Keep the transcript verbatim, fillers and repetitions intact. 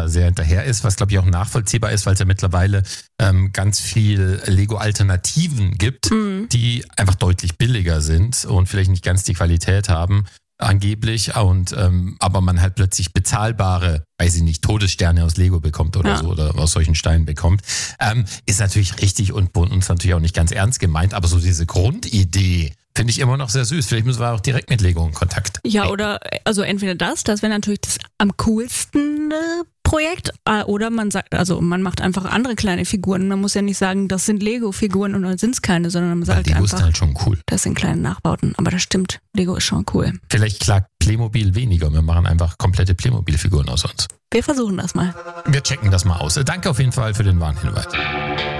da sehr hinterher ist, was glaube ich auch nachvollziehbar ist, weil es ja mittlerweile ähm, ganz viel Lego-Alternativen gibt, mhm. die einfach deutlich billiger sind und vielleicht nicht ganz die Qualität haben, angeblich, und ähm, aber man halt plötzlich bezahlbare, weiß ich nicht, Todessterne aus Lego bekommt oder ja. so, oder aus solchen Steinen bekommt. Ähm, ist natürlich richtig und bei uns natürlich auch nicht ganz ernst gemeint, aber so diese Grundidee finde ich immer noch sehr süß. Vielleicht müssen wir auch direkt mit Lego in Kontakt. Ja, oder also entweder das, das wäre natürlich das am coolsten äh, Projekt, äh, oder man sagt, also man macht einfach andere kleine Figuren. Man muss ja nicht sagen, das sind Lego-Figuren und dann sind es keine, sondern man sagt Lego einfach, ist halt schon cool. Das sind kleine Nachbauten. Aber das stimmt, Lego ist schon cool. Vielleicht klagt Playmobil weniger. Wir machen einfach komplette Playmobil-Figuren aus uns. Wir versuchen das mal. Wir checken das mal aus. Danke auf jeden Fall für den Warnhinweis.